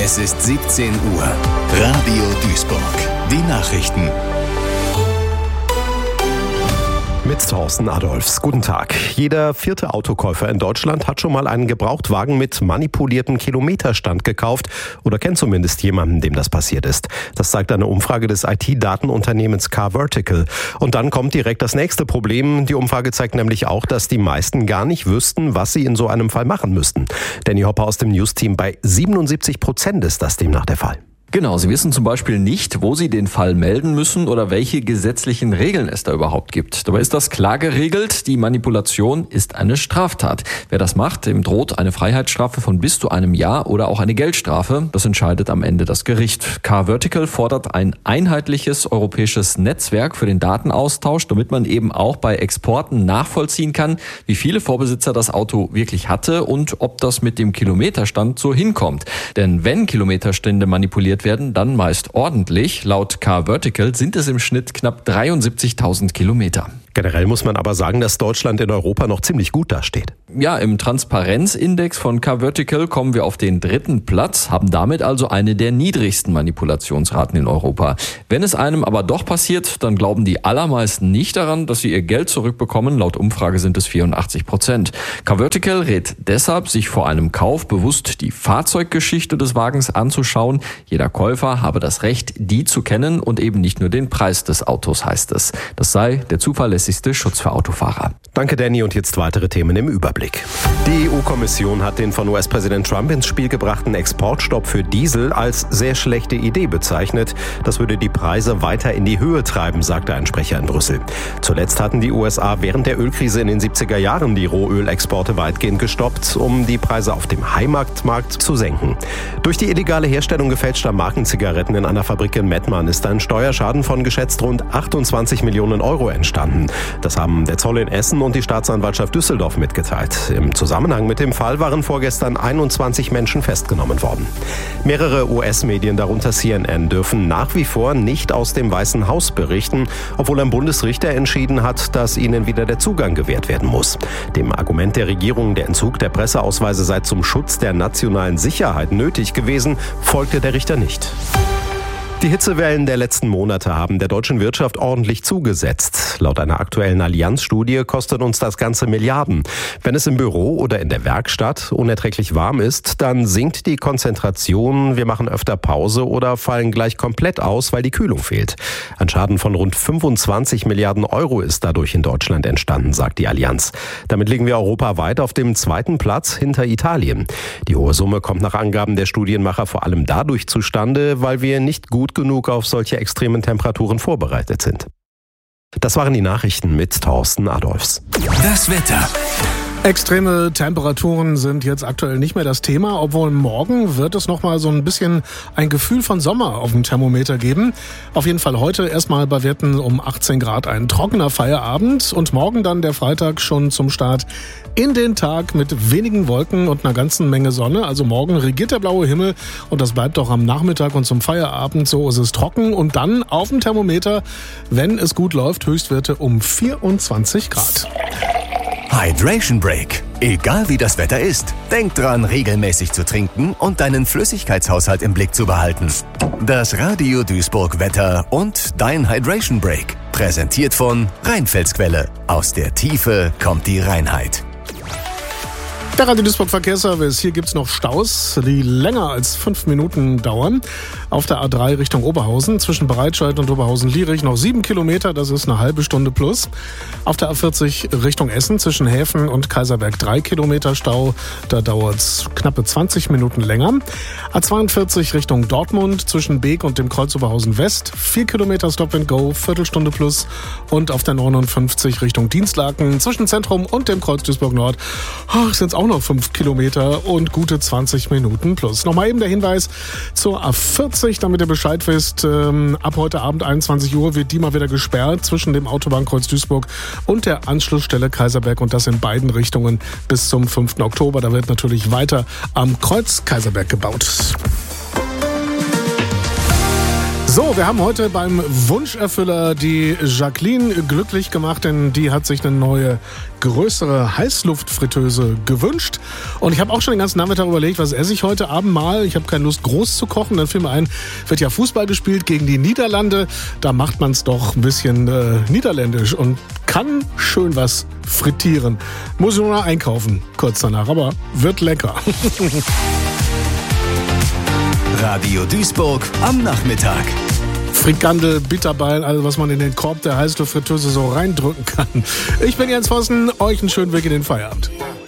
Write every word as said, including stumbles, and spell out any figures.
Es ist siebzehn Uhr. Radio Duisburg. Die Nachrichten. Mit Thorsten Adolfs. Guten Tag. Jeder vierte Autokäufer in Deutschland hat schon mal einen Gebrauchtwagen mit manipuliertem Kilometerstand gekauft oder kennt zumindest jemanden, dem das passiert ist. Das zeigt eine Umfrage des I T-Datenunternehmens CarVertical. Und dann kommt direkt das nächste Problem. Die Umfrage zeigt nämlich auch, dass die meisten gar nicht wüssten, was sie in so einem Fall machen müssten. Danny Hopper aus dem News-Team, bei siebenundsiebzig Prozent ist das demnach der Fall. Genau, Sie wissen zum Beispiel nicht, wo Sie den Fall melden müssen oder welche gesetzlichen Regeln es da überhaupt gibt. Dabei ist das klar geregelt. Die Manipulation ist eine Straftat. Wer das macht, dem droht eine Freiheitsstrafe von bis zu einem Jahr oder auch eine Geldstrafe. Das entscheidet am Ende das Gericht. CarVertical fordert ein einheitliches europäisches Netzwerk für den Datenaustausch, damit man eben auch bei Exporten nachvollziehen kann, wie viele Vorbesitzer das Auto wirklich hatte und ob das mit dem Kilometerstand so hinkommt. Denn wenn Kilometerstände manipuliert werden, dann meist ordentlich. Laut CarVertical sind es im Schnitt knapp dreiundsiebzigtausend Kilometer. Generell muss man aber sagen, dass Deutschland in Europa noch ziemlich gut dasteht. Ja, im Transparenzindex von CarVertical kommen wir auf den dritten Platz, haben damit also eine der niedrigsten Manipulationsraten in Europa. Wenn es einem aber doch passiert, dann glauben die allermeisten nicht daran, dass sie ihr Geld zurückbekommen. Laut Umfrage sind es vierundachtzig Prozent. CarVertical rät deshalb, sich vor einem Kauf bewusst die Fahrzeuggeschichte des Wagens anzuschauen. Jeder Käufer habe das Recht, die zu kennen und eben nicht nur den Preis des Autos, heißt es. Das sei der zuverlässigste Schutz für Autofahrer. Danke, Danny. Und jetzt weitere Themen im Überblick. Die E U-Kommission hat den von U S-Präsident Trump ins Spiel gebrachten Exportstopp für Diesel als sehr schlechte Idee bezeichnet. Das würde die Preise weiter in die Höhe treiben, sagte ein Sprecher in Brüssel. Zuletzt hatten die U S A während der Ölkrise in den siebziger Jahren die Rohölexporte weitgehend gestoppt, um die Preise auf dem Heimatmarkt zu senken. Durch die illegale Herstellung gefälschter Markenzigaretten in einer Fabrik in Mettmann ist ein Steuerschaden von geschätzt rund achtundzwanzig Millionen Euro entstanden. Das haben der Zoll in Essen und die Staatsanwaltschaft Düsseldorf mitgeteilt. Im Zusammenhang mit dem Fall waren vorgestern einundzwanzig Menschen festgenommen worden. Mehrere U S-Medien, darunter C N N, dürfen nach wie vor nicht aus dem Weißen Haus berichten, obwohl ein Bundesrichter entschieden hat, dass ihnen wieder der Zugang gewährt werden muss. Dem Argument der Regierung, der Entzug der Presseausweise sei zum Schutz der nationalen Sicherheit nötig gewesen, folgte der Richter nicht. Die Hitzewellen der letzten Monate haben der deutschen Wirtschaft ordentlich zugesetzt. Laut einer aktuellen Allianz-Studie kostet uns das Ganze Milliarden. Wenn es im Büro oder in der Werkstatt unerträglich warm ist, dann sinkt die Konzentration, wir machen öfter Pause oder fallen gleich komplett aus, weil die Kühlung fehlt. Ein Schaden von rund fünfundzwanzig Milliarden Euro ist dadurch in Deutschland entstanden, sagt die Allianz. Damit liegen wir europaweit auf dem zweiten Platz hinter Italien. Die hohe Summe kommt nach Angaben der Studienmacher vor allem dadurch zustande, weil wir nicht gut genug auf solche extremen Temperaturen vorbereitet sind. Das waren die Nachrichten mit Thorsten Adolfs. Das Wetter. Extreme Temperaturen sind jetzt aktuell nicht mehr das Thema, obwohl morgen wird es noch mal so ein bisschen ein Gefühl von Sommer auf dem Thermometer geben. Auf jeden Fall heute erstmal bei Werten um achtzehn Grad ein trockener Feierabend und morgen dann der Freitag schon zum Start in den Tag mit wenigen Wolken und einer ganzen Menge Sonne. Also morgen regiert der blaue Himmel und das bleibt auch am Nachmittag und zum Feierabend so. Ist es trocken und dann auf dem Thermometer, wenn es gut läuft, Höchstwerte um vierundzwanzig Grad. Hydration Break. Egal wie das Wetter ist, denk dran, regelmäßig zu trinken und deinen Flüssigkeitshaushalt im Blick zu behalten. Das Radio Duisburg Wetter und dein Hydration Break. Präsentiert von Rheinfelsquelle. Aus der Tiefe kommt die Reinheit. Der Radio Duisburg Verkehrsservice. Hier gibt's noch Staus, die länger als fünf Minuten dauern. Auf der A drei Richtung Oberhausen, zwischen Bereitscheid und Oberhausen-Lierich noch sieben Kilometer, das ist eine halbe Stunde plus. Auf der A vierzig Richtung Essen, zwischen Häfen und Kaiserberg drei Kilometer Stau, da dauert's knappe zwanzig Minuten länger. A zweiundvierzig Richtung Dortmund, zwischen Beek und dem Kreuz Oberhausen West, vier Kilometer Stop and Go, Viertelstunde plus. Und auf der neunundfünfzig Richtung Dienstlaken, zwischen Zentrum und dem Kreuz Duisburg Nord, ach, sind's auch noch fünf Kilometer und gute zwanzig Minuten plus. Nochmal eben der Hinweis zur A vierzig, damit ihr Bescheid wisst. Ähm, ab heute Abend einundzwanzig Uhr wird die mal wieder gesperrt zwischen dem Autobahnkreuz Duisburg und der Anschlussstelle Kaiserberg und das in beiden Richtungen bis zum fünften Oktober. Da wird natürlich weiter am Kreuz Kaiserberg gebaut. So, wir haben heute beim Wunscherfüller die Jacqueline glücklich gemacht, denn die hat sich eine neue, größere Heißluftfritteuse gewünscht. Und ich habe auch schon den ganzen Nachmittag überlegt, was esse ich heute Abend mal. Ich habe keine Lust, groß zu kochen. Dann fiel mir ein, wird ja Fußball gespielt gegen die Niederlande. Da macht man es doch ein bisschen äh, niederländisch und kann schön was frittieren. Muss ich nur noch einkaufen, kurz danach, aber wird lecker. Radio Duisburg am Nachmittag. Frikandel, Bitterballen, alles was man in den Korb der Heißluftfritteuse so reindrücken kann. Ich bin Jens Vossen, euch einen schönen Weg in den Feierabend.